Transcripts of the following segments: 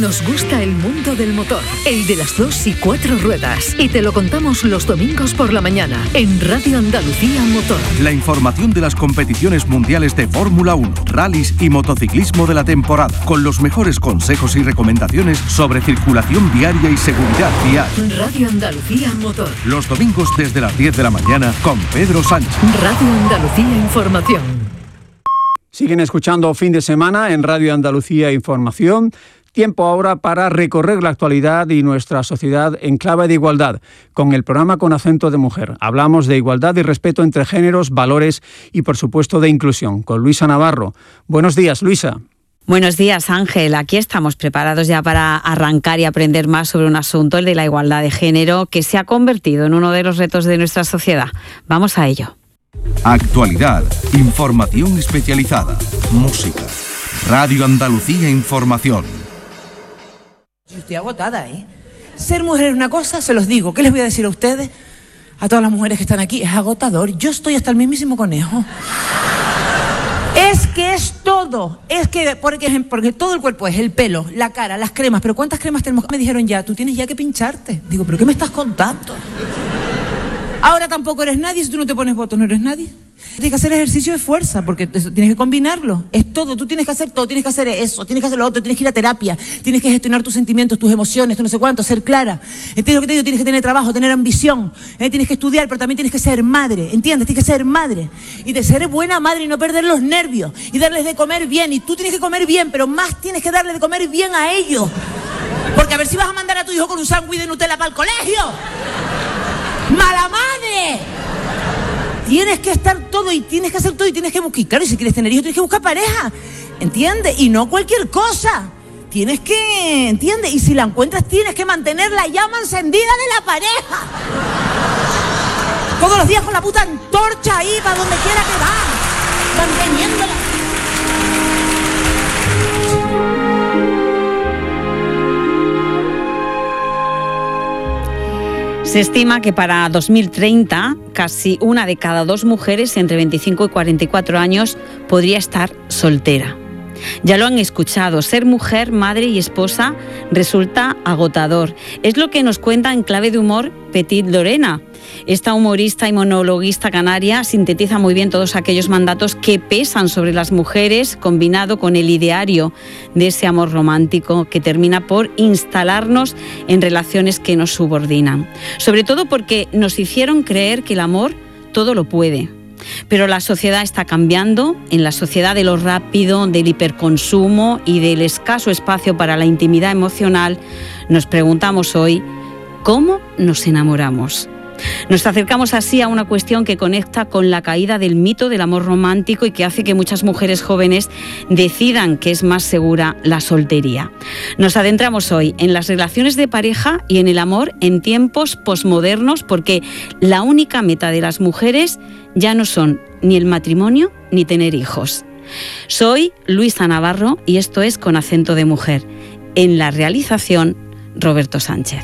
Nos gusta el mundo del motor, el de las 2 y 4 ruedas. Y te lo contamos los domingos por la mañana en Radio Andalucía Motor. La información de las competiciones mundiales de Fórmula 1, rallies y motociclismo de la temporada, con los mejores consejos y recomendaciones sobre circulación viaria y seguridad vial. Radio Andalucía Motor. Los domingos desde las 10 de la mañana con Pedro Sánchez. Radio Andalucía Información. Siguen escuchando Fin de Semana en Radio Andalucía Información. Tiempo ahora para recorrer la actualidad y nuestra sociedad en clave de igualdad, con el programa Con Acento de Mujer. Hablamos de igualdad y respeto entre géneros, valores y, por supuesto, de inclusión, con Luisa Navarro. Buenos días, Luisa. Buenos días, Ángel. Aquí estamos preparados ya para arrancar y aprender más sobre un asunto, el de la igualdad de género, que se ha convertido en uno de los retos de nuestra sociedad. Vamos a ello. Actualidad, información especializada, música. Radio Andalucía Información. Yo estoy agotada, ¿eh? Ser mujer es una cosa, se los digo. ¿Qué les voy a decir a ustedes? A todas las mujeres que están aquí, es agotador. Yo estoy hasta el mismísimo conejo. Es que es todo. Es que, porque todo el cuerpo es el pelo, la cara, las cremas. ¿Pero cuántas cremas tenemos? Me dijeron ya, tú tienes ya que pincharte. Digo, ¿pero qué me estás contando? Ahora tampoco eres nadie, si tú no te pones votos no eres nadie. Tienes que hacer ejercicio de fuerza, porque tienes que combinarlo. Es todo, tú tienes que hacer todo, tienes que hacer eso, tienes que hacer lo otro, tienes que ir a terapia, tienes que gestionar tus sentimientos, tus emociones, tú no sé cuánto, ser clara. ¿Entiendes lo que te digo? Tienes que tener trabajo, tener ambición, tienes que estudiar, pero también tienes que ser madre, ¿entiendes? Tienes que ser madre. Y de ser buena madre y no perder los nervios, y darles de comer bien, y tú tienes que comer bien, pero más tienes que darle de comer bien a ellos. Porque a ver si vas a mandar a tu hijo con un sándwich de Nutella para el colegio. ¡Mala madre! Tienes que estar todo y tienes que hacer todo y tienes que buscar. Claro, y si quieres tener hijos tienes que buscar pareja. ¿Entiendes? Y no cualquier cosa. Tienes que, ¿entiendes? Y si la encuentras tienes que mantener la llama encendida de la pareja. Todos los días con la puta antorcha ahí para donde quiera que va. Manteniéndola. Se estima que para 2030 casi 1 de cada 2 mujeres entre 25 y 44 años podría estar soltera. Ya lo han escuchado, ser mujer, madre y esposa resulta agotador. Es lo que nos cuenta en clave de humor Petit Lorena. Esta humorista y monologuista canaria sintetiza muy bien todos aquellos mandatos que pesan sobre las mujeres, combinado con el ideario de ese amor romántico que termina por instalarnos en relaciones que nos subordinan. Sobre todo porque nos hicieron creer que el amor todo lo puede. Pero la sociedad está cambiando, en la sociedad de lo rápido, del hiperconsumo y del escaso espacio para la intimidad emocional. Nos preguntamos hoy, ¿cómo nos enamoramos? Nos acercamos así a una cuestión que conecta con la caída del mito del amor romántico y que hace que muchas mujeres jóvenes decidan que es más segura la soltería. Nos adentramos hoy en las relaciones de pareja y en el amor en tiempos posmodernos, porque la única meta de las mujeres ya no son ni el matrimonio ni tener hijos. Soy Luisa Navarro y esto es Con Acento de Mujer. En la realización, Roberto Sánchez.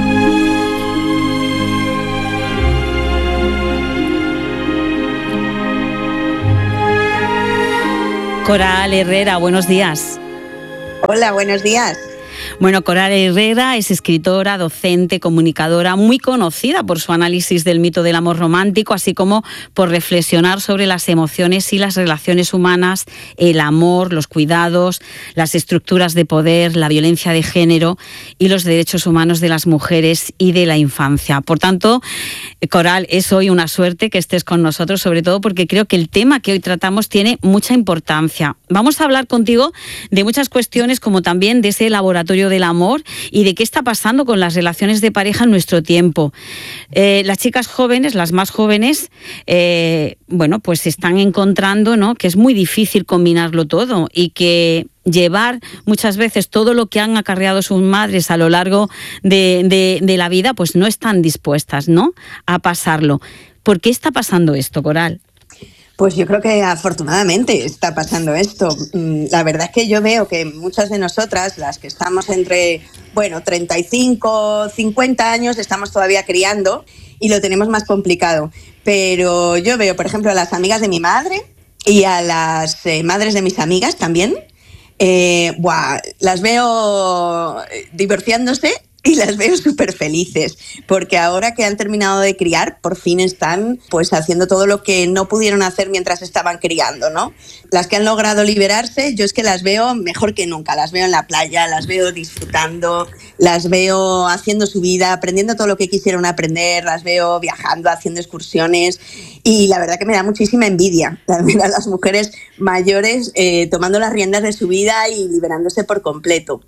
Coral Herrera, buenos días. Hola, buenos días. Bueno, Coral Herrera es escritora, docente, comunicadora, muy conocida por su análisis del mito del amor romántico, así como por reflexionar sobre las emociones y las relaciones humanas, el amor, los cuidados, las estructuras de poder, la violencia de género y los derechos humanos de las mujeres y de la infancia. Por tanto, Coral, es hoy una suerte que estés con nosotros, sobre todo porque creo que el tema que hoy tratamos tiene mucha importancia. Vamos a hablar contigo de muchas cuestiones, como también de ese laboratorio del amor y de qué está pasando con las relaciones de pareja en nuestro tiempo. Las chicas jóvenes, las más jóvenes, pues se están encontrando, ¿no?, que es muy difícil combinarlo todo y que llevar muchas veces todo lo que han acarreado sus madres a lo largo de la vida, pues no están dispuestas, ¿no?, a pasarlo. ¿Por qué está pasando esto, Coral? Pues yo creo que afortunadamente está pasando esto. La verdad es que yo veo que muchas de nosotras, las que estamos entre 35, 50 años, estamos todavía criando y lo tenemos más complicado. Pero yo veo, por ejemplo, a las amigas de mi madre y a las madres de mis amigas también, las veo divorciándose y las veo súper felices, porque ahora que han terminado de criar, por fin están pues haciendo todo lo que no pudieron hacer mientras estaban criando, ¿no? Las que han logrado liberarse, yo es que las veo mejor que nunca, las veo en la playa, las veo disfrutando, las veo haciendo su vida, aprendiendo todo lo que quisieron aprender, las veo viajando, haciendo excursiones, y la verdad que me da muchísima envidia ver a las mujeres mayores tomando las riendas de su vida y liberándose por completo.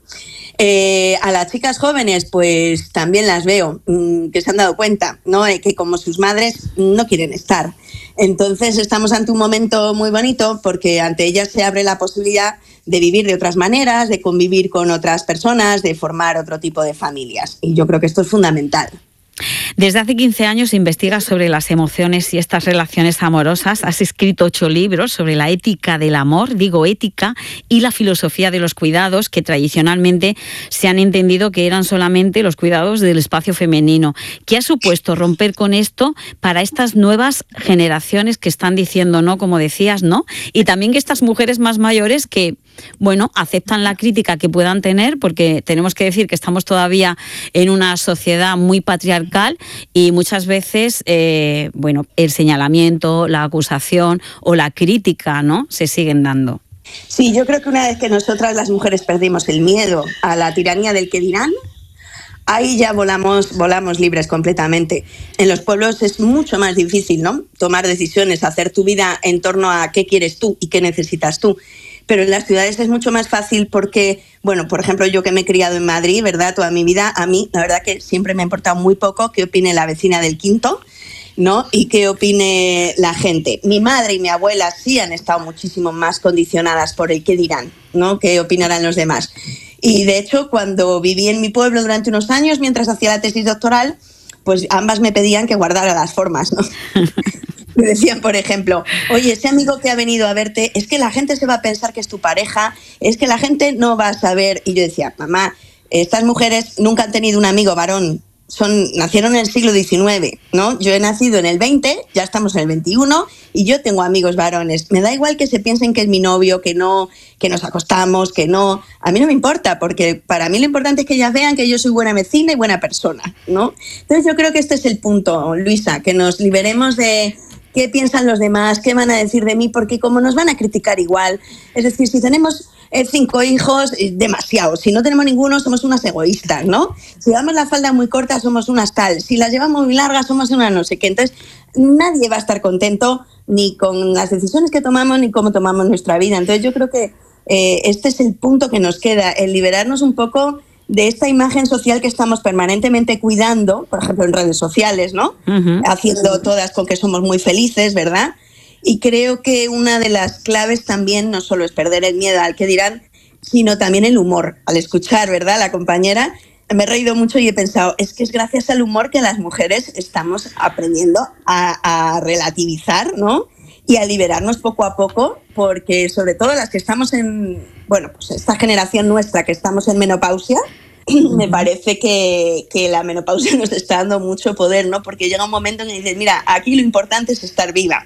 A las chicas jóvenes pues también las veo que se han dado cuenta, ¿no?, que como sus madres no quieren estar. Entonces estamos ante un momento muy bonito porque ante ellas se abre la posibilidad de vivir de otras maneras, de convivir con otras personas, de formar otro tipo de familias. Y yo creo que esto es fundamental. Desde hace 15 años investigas sobre las emociones y estas relaciones amorosas. Has escrito 8 libros sobre la ética del amor, digo ética, y la filosofía de los cuidados, que tradicionalmente se han entendido que eran solamente los cuidados del espacio femenino. ¿Qué ha supuesto romper con esto para estas nuevas generaciones que están diciendo no, como decías, no? Y también que estas mujeres más mayores que, bueno, aceptan la crítica que puedan tener, porque tenemos que decir que estamos todavía en una sociedad muy patriarcal y muchas veces, el señalamiento, la acusación o la crítica, ¿no?, se siguen dando. Sí, yo creo que una vez que nosotras las mujeres perdimos el miedo a la tiranía del qué dirán, ahí ya volamos libres completamente. En los pueblos es mucho más difícil, ¿no?, tomar decisiones, hacer tu vida en torno a qué quieres tú y qué necesitas tú. Pero en las ciudades es mucho más fácil porque, bueno, por ejemplo, yo que me he criado en Madrid, ¿verdad?, toda mi vida, a mí la verdad que siempre me ha importado muy poco qué opine la vecina del quinto, ¿no?, y qué opine la gente. Mi madre y mi abuela sí han estado muchísimo más condicionadas por el qué dirán, ¿no?, qué opinarán los demás. Y de hecho, cuando viví en mi pueblo durante unos años, mientras hacía la tesis doctoral, pues ambas me pedían que guardara las formas, ¿no? Me decían, por ejemplo, oye, ese amigo que ha venido a verte, es que la gente se va a pensar que es tu pareja, es que la gente no va a saber. Y yo decía, mamá, estas mujeres nunca han tenido un amigo varón, nacieron en el siglo XIX, ¿no? Yo he nacido en el 20, ya estamos en el 21 y yo tengo amigos varones. Me da igual que se piensen que es mi novio, que no, que nos acostamos, que no. A mí no me importa, porque para mí lo importante es que ellas vean que yo soy buena vecina y buena persona, ¿no? Entonces yo creo que este es el punto, Luisa, que nos liberemos de qué piensan los demás, qué van a decir de mí, porque como nos van a criticar igual. Es decir, si tenemos 5 hijos, demasiado. Si no tenemos ninguno, somos unas egoístas, ¿no? Si llevamos la falda muy corta, somos unas tal. Si las llevamos muy largas, somos una no sé qué. Entonces, nadie va a estar contento ni con las decisiones que tomamos ni cómo tomamos nuestra vida. Entonces, yo creo que este es el punto que nos queda, el liberarnos un poco de esta imagen social que estamos permanentemente cuidando, por ejemplo, en redes sociales, ¿no? Uh-huh. Haciendo todas con que somos muy felices, ¿verdad? Y creo que una de las claves también no solo es perder el miedo al que dirán, sino también el humor. Al escuchar, ¿verdad?, la compañera, me he reído mucho y he pensado, es que es gracias al humor que las mujeres estamos aprendiendo a relativizar, ¿no?, y a liberarnos poco a poco, porque sobre todo las que estamos en, bueno, pues esta generación nuestra que estamos en menopausia, me parece que la menopausia nos está dando mucho poder, ¿no? Porque llega un momento en que dices, mira, aquí lo importante es estar viva.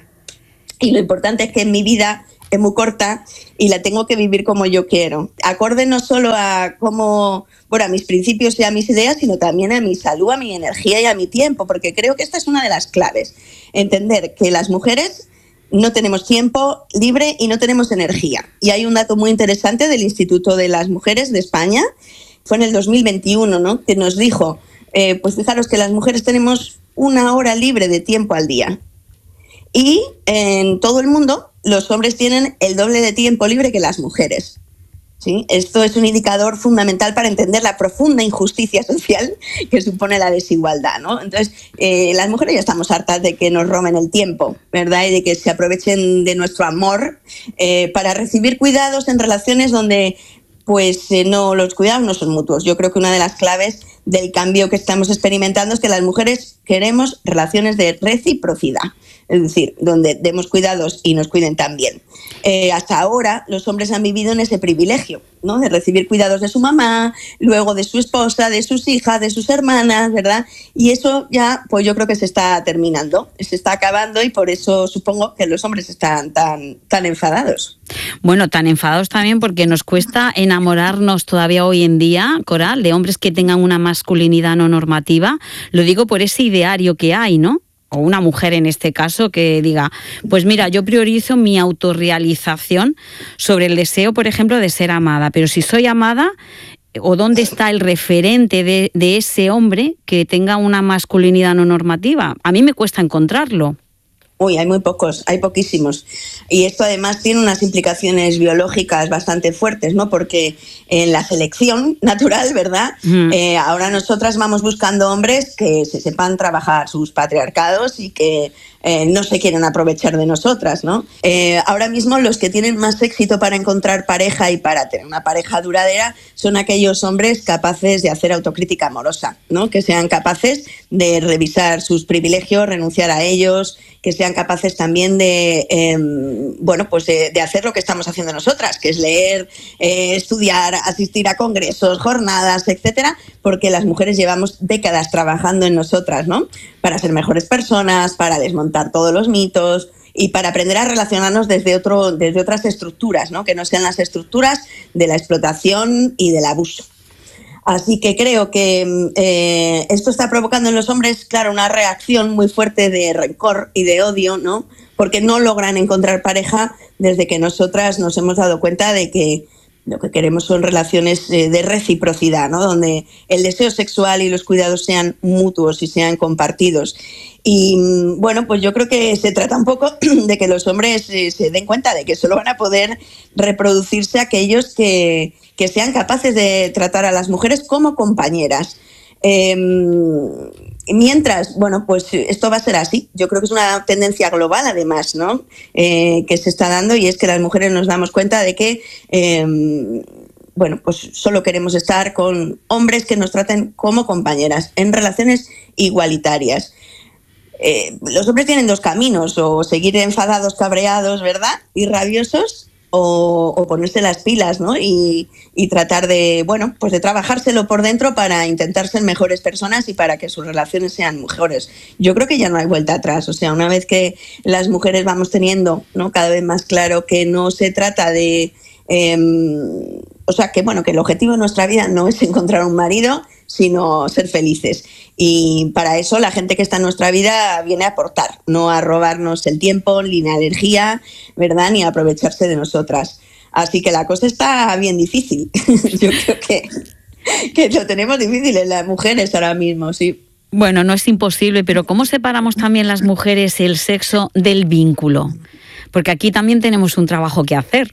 Y lo importante es que mi vida es muy corta y la tengo que vivir como yo quiero. Acorde no solo a cómo, bueno, a mis principios y a mis ideas, sino también a mi salud, a mi energía y a mi tiempo, porque creo que esta es una de las claves. Entender que las mujeres no tenemos tiempo libre y no tenemos energía. Y hay un dato muy interesante del Instituto de las Mujeres de España, fue en el 2021, ¿no?, que nos dijo, pues fijaros que las mujeres tenemos 1 hora libre de tiempo al día. Y en todo el mundo los hombres tienen el doble de tiempo libre que las mujeres. ¿Sí? Esto es un indicador fundamental para entender la profunda injusticia social que supone la desigualdad, ¿no? Entonces, las mujeres ya estamos hartas de que nos roben el tiempo, ¿verdad? Y de que se aprovechen de nuestro amor para recibir cuidados en relaciones donde pues no, los cuidados no son mutuos. Yo creo que una de las claves del cambio que estamos experimentando es que las mujeres queremos relaciones de reciprocidad, es decir, donde demos cuidados y nos cuiden también. Hasta ahora los hombres han vivido en ese privilegio, ¿no?, de recibir cuidados de su mamá, luego de su esposa, de sus hijas, de sus hermanas, ¿verdad? Y eso ya, pues yo creo que se está terminando, se está acabando y por eso supongo que los hombres están tan enfadados. Bueno, tan enfadados también porque nos cuesta enamorarnos todavía hoy en día, Coral, de hombres que tengan una masculinidad no normativa. Lo digo por ese ideario que hay, ¿no? O una mujer en este caso que diga, pues mira, yo priorizo mi autorrealización sobre el deseo, por ejemplo, de ser amada. Pero si soy amada, ¿o dónde está el referente de ese hombre que tenga una masculinidad no normativa? A mí me cuesta encontrarlo. Uy, hay muy pocos, hay poquísimos. Y esto además tiene unas implicaciones biológicas bastante fuertes, ¿no? Porque en la selección natural, ¿verdad? Ahora nosotras vamos buscando hombres que se sepan trabajar sus patriarcados y que no se quieren aprovechar de nosotras, ¿no? Ahora mismo los que tienen más éxito para encontrar pareja y para tener una pareja duradera son aquellos hombres capaces de hacer autocrítica amorosa, ¿no? Que sean capaces de revisar sus privilegios, renunciar a ellos, que sean capaces también de hacer lo que estamos haciendo nosotras, que es leer, estudiar, asistir a congresos, jornadas, etcétera, porque las mujeres llevamos décadas trabajando en nosotras, ¿no? Para ser mejores personas, para desmontar todos los mitos y para aprender a relacionarnos desde otras estructuras, ¿no? Que no sean las estructuras de la explotación y del abuso. Así que creo que esto está provocando en los hombres, claro, una reacción muy fuerte de rencor y de odio, ¿no? Porque no logran encontrar pareja desde que nosotras nos hemos dado cuenta de que lo que queremos son relaciones de reciprocidad, ¿no? Donde el deseo sexual y los cuidados sean mutuos y sean compartidos. Y bueno, pues yo creo que se trata un poco de que los hombres se den cuenta de que solo van a poder reproducirse aquellos que sean capaces de tratar a las mujeres como compañeras. Mientras, bueno, pues esto va a ser así. Yo creo que es una tendencia global, además, ¿no? Que se está dando, y es que las mujeres nos damos cuenta de que, pues solo queremos estar con hombres que nos traten como compañeras, en relaciones igualitarias. Los hombres tienen dos caminos: o seguir enfadados, cabreados, ¿verdad?, y rabiosos, o ponerse las pilas, ¿no? Y tratar de trabajárselo por dentro para intentar ser mejores personas y para que sus relaciones sean mejores. Yo creo que ya no hay vuelta atrás. O sea, una vez que las mujeres vamos teniendo, ¿no?, cada vez más claro que no se trata de... que el objetivo de nuestra vida no es encontrar un marido, sino ser felices. Y para eso la gente que está en nuestra vida viene a aportar, no a robarnos el tiempo, ni la energía, ¿verdad?, ni a aprovecharse de nosotras. Así que la cosa está bien difícil. Yo creo que lo tenemos difícil en las mujeres ahora mismo, sí. Bueno, no es imposible, pero ¿cómo separamos también las mujeres el sexo del vínculo? Porque aquí también tenemos un trabajo que hacer.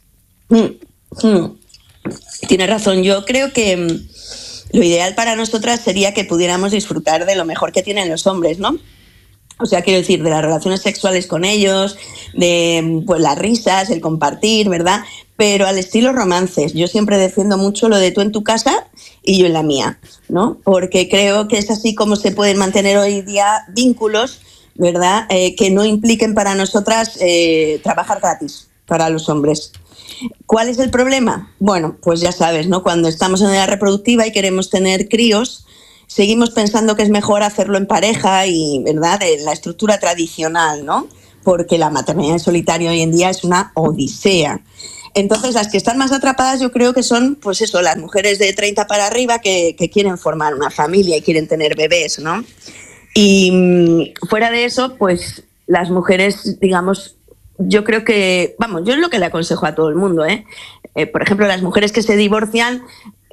Tienes razón. Yo creo que lo ideal para nosotras sería que pudiéramos disfrutar de lo mejor que tienen los hombres, ¿no? O sea, quiero decir, de las relaciones sexuales con ellos, de las risas, el compartir, ¿verdad? Pero al estilo romances. Yo siempre defiendo mucho lo de tú en tu casa y yo en la mía, ¿no? Porque creo que es así como se pueden mantener hoy día vínculos, ¿verdad?, que no impliquen para nosotras trabajar gratis para los hombres. ¿Cuál es el problema? Bueno, pues ya sabes, ¿no? Cuando estamos en edad reproductiva y queremos tener críos, seguimos pensando que es mejor hacerlo en pareja y, ¿verdad?, en la estructura tradicional, ¿no? Porque la maternidad en solitario hoy en día es una odisea. Entonces, las que están más atrapadas yo creo que son, pues eso, las mujeres de 30 para arriba que quieren formar una familia y quieren tener bebés, ¿no? Y fuera de eso, pues las mujeres, digamos... Yo creo que, yo es lo que le aconsejo a todo el mundo, por ejemplo, las mujeres que se divorcian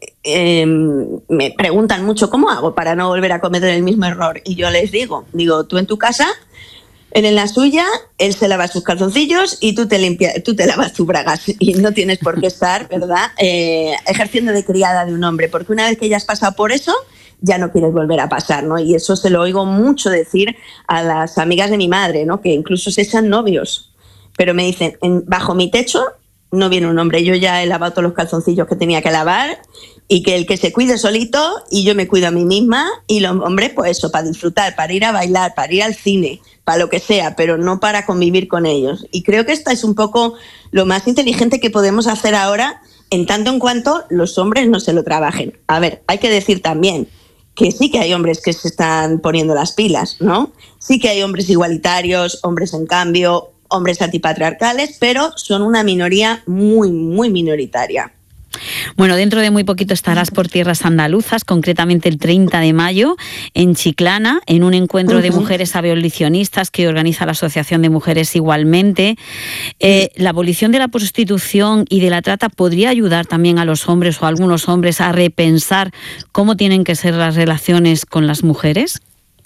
me preguntan mucho ¿cómo hago para no volver a cometer el mismo error? Y yo les digo, tú en tu casa, él en la suya, él se lava sus calzoncillos y tú te lavas tus bragas, y no tienes por qué estar, ¿verdad?, ejerciendo de criada de un hombre, porque una vez que ya has pasado por eso, ya no quieres volver a pasar, ¿no? Y eso se lo oigo mucho decir a las amigas de mi madre, ¿no?, que incluso se echan novios. Pero me dicen, bajo mi techo no viene un hombre, yo ya he lavado todos los calzoncillos que tenía que lavar, y que el que se cuide solito y yo me cuido a mí misma, y los hombres, pues eso, para disfrutar, para ir a bailar, para ir al cine, para lo que sea, pero no para convivir con ellos. Y creo que esta es un poco lo más inteligente que podemos hacer ahora, en tanto en cuanto los hombres no se lo trabajen. A ver, hay que decir también que sí que hay hombres que se están poniendo las pilas, ¿no? Sí que hay hombres igualitarios, hombres en cambio, hombres antipatriarcales, pero son una minoría muy, muy minoritaria. Bueno, dentro de muy poquito estarás por tierras andaluzas, concretamente el 30 de mayo, en Chiclana, en un encuentro de mujeres abolicionistas que organiza la Asociación de Mujeres Igualmente. ¿La abolición de la prostitución y de la trata podría ayudar también a los hombres o a algunos hombres a repensar cómo tienen que ser las relaciones con las mujeres?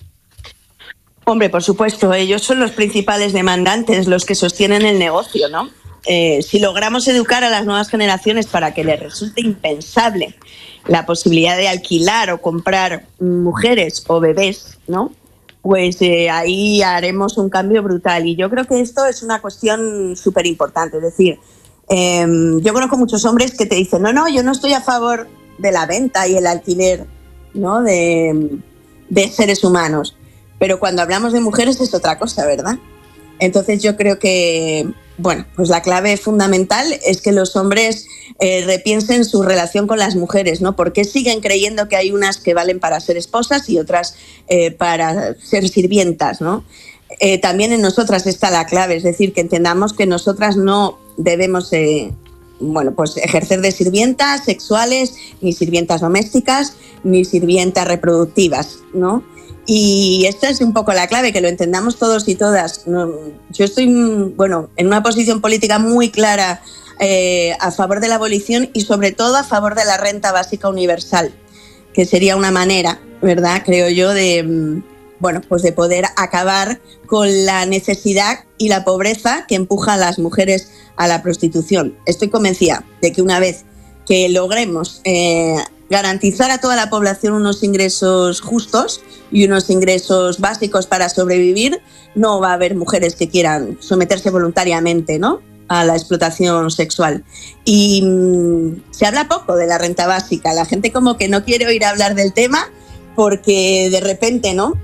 Hombre, por supuesto, ellos son los principales demandantes, los que sostienen el negocio, ¿no? Si logramos educar a las nuevas generaciones para que les resulte impensable la posibilidad de alquilar o comprar mujeres o bebés, ¿no? Pues ahí haremos un cambio brutal. Y yo creo que esto es una cuestión súper importante. Es decir, yo conozco muchos hombres que te dicen, no, yo no estoy a favor de la venta y el alquiler, ¿no? de seres humanos. Pero cuando hablamos de mujeres es otra cosa, ¿verdad? Entonces yo creo que, bueno, pues la clave fundamental es que los hombres repiensen su relación con las mujeres, ¿no? Porque siguen creyendo que hay unas que valen para ser esposas y otras para ser sirvientas, ¿no? También en nosotras está la clave, es decir, que entendamos que nosotras no debemos pues ejercer de sirvientas sexuales, ni sirvientas domésticas, ni sirvientas reproductivas, ¿no? Y esta es un poco la clave, que lo entendamos todos y todas. Yo estoy, en una posición política muy clara a favor de la abolición y sobre todo a favor de la renta básica universal, que sería una manera, ¿verdad?, creo yo, de poder acabar con la necesidad y la pobreza que empuja a las mujeres a la prostitución. Estoy convencida de que una vez que logremos garantizar a toda la población unos ingresos justos y unos ingresos básicos para sobrevivir, no va a haber mujeres que quieran someterse voluntariamente, ¿no?, a la explotación sexual. Y se habla poco de la renta básica. La gente como que no quiere oír hablar del tema porque de repente, ¿no?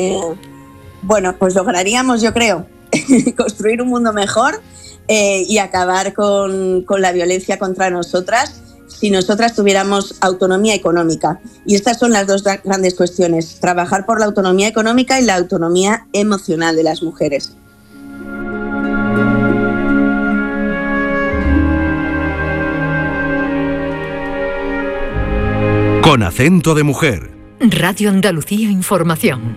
Pues lograríamos, yo creo, construir un mundo mejor y acabar con la violencia contra nosotras si nosotras tuviéramos autonomía económica. Y estas son las dos grandes cuestiones: trabajar por la autonomía económica y la autonomía emocional de las mujeres. Con acento de mujer. Radio Andalucía Información.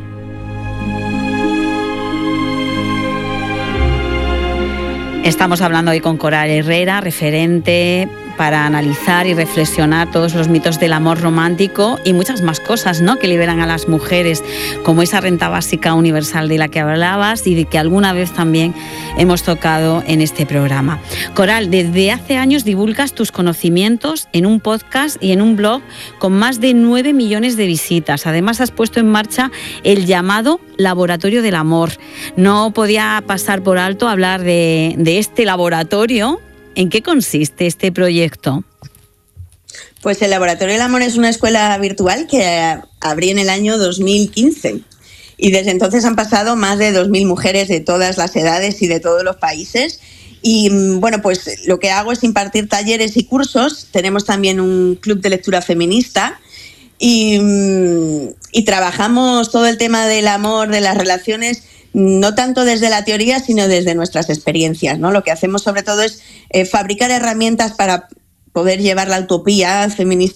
Estamos hablando hoy con Coral Herrera, referente para analizar y reflexionar todos los mitos del amor romántico y muchas más cosas, ¿no?, que liberan a las mujeres, como esa renta básica universal de la que hablabas y de que alguna vez también hemos tocado en este programa. Coral, desde hace años divulgas tus conocimientos en un podcast y en un blog con más de 9 millones de visitas. Además, has puesto en marcha el llamado Laboratorio del Amor. No podía pasar por alto hablar de este laboratorio. ¿En qué consiste este proyecto? Pues el Laboratorio del Amor es una escuela virtual que abrí en el año 2015 y desde entonces han pasado más de 2.000 mujeres de todas las edades y de todos los países. Y pues lo que hago es impartir talleres y cursos. Tenemos también un club de lectura feminista y trabajamos todo el tema del amor, de las relaciones, no tanto desde la teoría, sino desde nuestras experiencias, ¿no? Lo que hacemos sobre todo es fabricar herramientas para poder llevar la utopía feminista